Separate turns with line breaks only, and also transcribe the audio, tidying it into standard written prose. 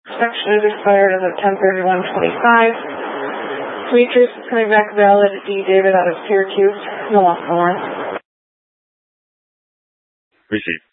Inspection is expired as of 10/31/25. Demetrius is coming back valid. D. David out of Syracuse. No loss of warrant.
Received.